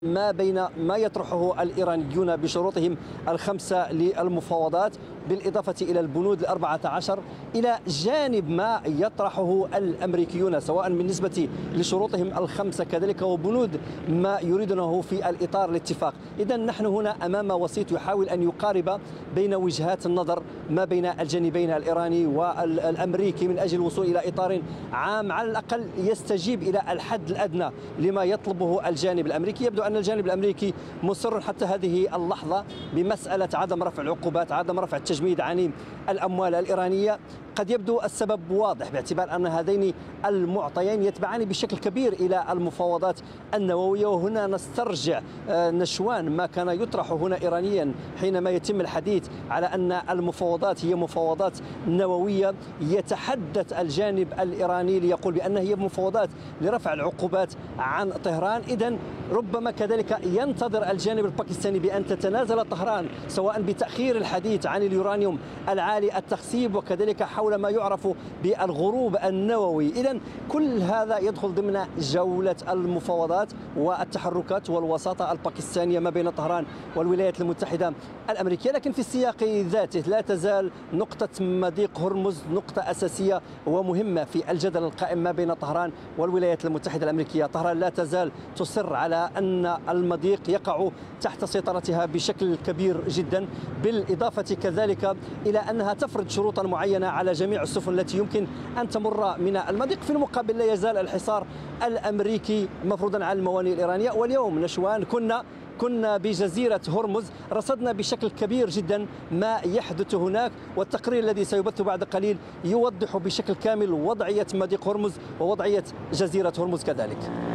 ما بين ما يطرحه الإيرانيون بشروطهم الخمسة للمفاوضات بالإضافة إلى البنود ال14 إلى جانب ما يطرحه الأمريكيون سواء بالنسبة لشروطهم الخمسة كذلك وبنود ما يريدونه في الإطار الاتفاق. إذا نحن هنا أمام وسيط يحاول أن يقارب بين وجهات النظر ما بين الجانبين الإيراني والأمريكي من أجل الوصول إلى إطار عام على الأقل يستجيب إلى الحد الأدنى لما يطلبه الجانب الأمريكي. يبدو أن الجانب الأمريكي مصر حتى هذه اللحظة بمسألة عدم رفع العقوبات، عدم رفع التجميد عن الأموال الإيرانية. قد يبدو السبب واضح باعتبار أن هذين المعطيين يتبعان بشكل كبير إلى المفاوضات النووية، وهنا نسترجع نشوان ما كان يطرح هنا إيرانيا حينما يتم الحديث على أن المفاوضات هي مفاوضات نووية. يتحدث الجانب الإيراني ليقول بأن هي مفاوضات لرفع العقوبات عن طهران. إذن ربما كذلك ينتظر الجانب الباكستاني بأن تتنازل طهران سواء بتأخير الحديث عن اليورانيوم العالي التخصيب وكذلك حول ما يعرف بالغروب النووي. إذن كل هذا يدخل ضمن جولة المفاوضات والتحركات والوساطة الباكستانية ما بين طهران والولايات المتحدة الأمريكية. لكن في السياق ذاته لا تزال نقطة مضيق هرمز نقطة أساسية ومهمة في الجدل القائم ما بين طهران والولايات المتحدة الأمريكية. طهران لا تزال تصر على أن المضيق يقع تحت سيطرتها بشكل كبير جدا، بالإضافة كذلك إلى أنها تفرض شروطا معينة على جميع السفن التي يمكن أن تمر من المضيق. في المقابل لا يزال الحصار الأمريكي مفروضا على الموانئ الإيرانية. واليوم نشوان كنا بجزيرة هرمز، رصدنا بشكل كبير جدا ما يحدث هناك، والتقرير الذي سيبث بعد قليل يوضح بشكل كامل وضعية مضيق هرمز ووضعية جزيرة هرمز كذلك.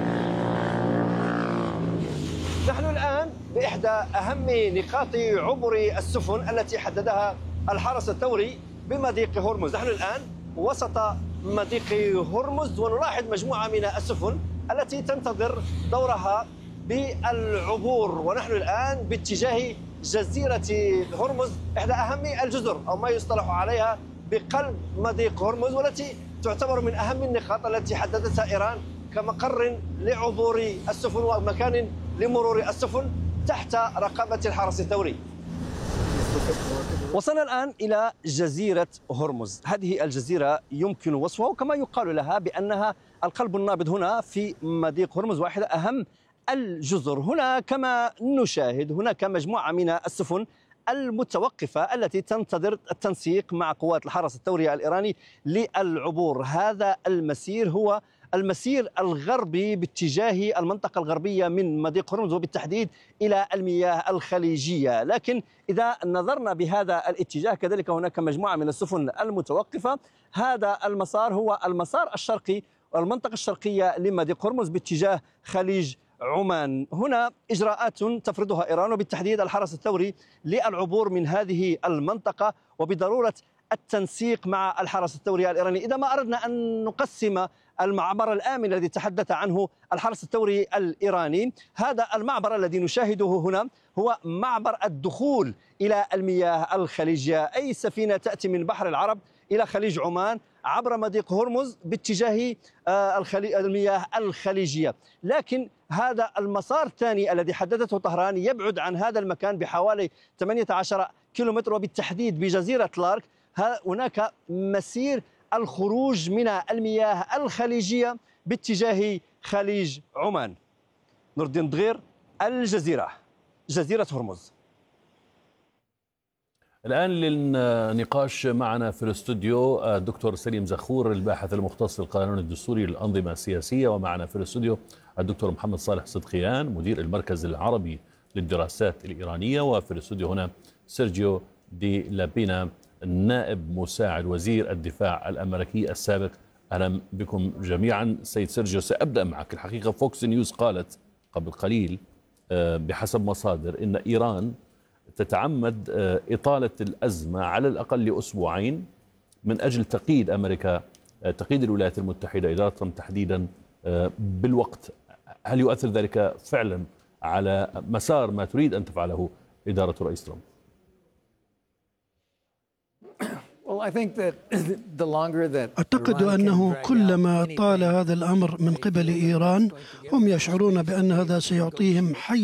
نحن الآن بإحدى أهم نقاط عبور السفن التي حددها الحرس الثوري بمضيق هرمز. نحن الآن وسط مضيق هرمز ونلاحظ مجموعة من السفن التي تنتظر دورها بالعبور، ونحن الآن باتجاه جزيرة هرمز إحدى أهم الجزر أو ما يصطلح عليها بقلب مضيق هرمز، والتي تعتبر من أهم النقاط التي حددتها إيران كمقر لعبور السفن ومكان لمرور السفن تحت رقابة الحرس الثوري. وصلنا الآن إلى جزيرة هرمز. هذه الجزيرة يمكن وصفها كما يقال لها بأنها القلب النابض هنا في مضيق هرمز، واحدة أهم الجزر. هنا كما نشاهد هناك مجموعة من السفن المتوقفة التي تنتظر التنسيق مع قوات الحرس الثوري الإيراني للعبور. هذا المسير هو المسير الغربي باتجاه المنطقة الغربية من مضيق هرمز وبالتحديد إلى المياه الخليجية. لكن إذا نظرنا بهذا الاتجاه كذلك هناك مجموعة من السفن المتوقفة. هذا المسار هو المسار الشرقي والمنطقة الشرقية لمضيق هرمز باتجاه خليج عمان. هنا إجراءات تفرضها إيران وبالتحديد الحرس الثوري للعبور من هذه المنطقة وبضرورة التنسيق مع الحرس الثوري الإيراني. إذا ما أردنا أن نقسم المعبر الآمن الذي تحدث عنه الحرس الثوري الإيراني، هذا المعبر الذي نشاهده هنا هو معبر الدخول إلى المياه الخليجية، أي سفينة تأتي من بحر العرب إلى خليج عمان عبر مضيق هرمز باتجاه المياه الخليجية. لكن هذا المسار الثاني الذي حددته طهران يبعد عن هذا المكان بحوالي 18 كيلومتر وبالتحديد بجزيرة لارك. هناك مسير الخروج من المياه الخليجية باتجاه خليج عمان. نور الدين دغير، الجزيرة، جزيرة هرمز. الآن للنقاش معنا في الاستوديو الدكتور سليم زخور الباحث المختص في القانون الدستوري للأنظمة السياسية، ومعنا في الاستوديو الدكتور محمد صالح صدقيان مدير المركز العربي للدراسات الإيرانية، وفي الاستوديو هنا سيرجيو دي لابينا نائب مساعد وزير الدفاع الأمريكي السابق. أهلا بكم جميعا. سيد سيرجيو، سأبدأ معك. الحقيقة فوكس نيوز قالت قبل قليل بحسب مصادر إن إيران تتعمد إطالة الأزمة على الأقل لأسبوعين من أجل تقييد أمريكا، تقييد الولايات المتحدة إدارة ترامب تحديدا بالوقت. هل يؤثر ذلك فعلا على مسار ما تريد أن تفعله إدارة رئيس ترامب؟ أعتقد أنه كلما طال هذا الأمر من قبل إيران هم يشعرون بأن هذا سيعطيهم حيز